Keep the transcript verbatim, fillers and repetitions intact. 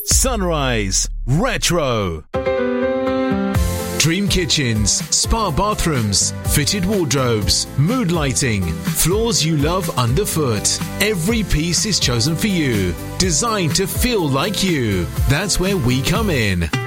Sunrise Retro. Dream kitchens, spa bathrooms, fitted wardrobes, mood lighting, floors you love underfoot. Every piece is chosen for you, designed to feel like you. That's where we come in.